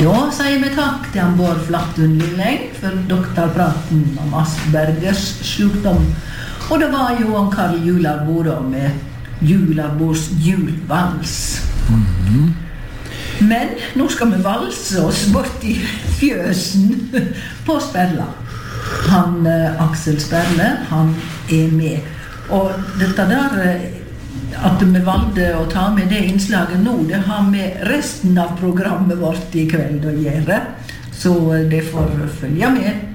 Da sier vi takk til han Bård Flattun Lilleng for doktorpraten om Aspergers sykdom. Og det var jo han Karl Jularbord med Jularbords julvals. Men nå skal vi valse oss bort i fjøsen på Sperla. Han Aksel Sperle, han med. Og dette der, at vi valgte å ta med det innslaget nå, det har med resten av programmet vårt i kveld å gjøre. Så det får følge med.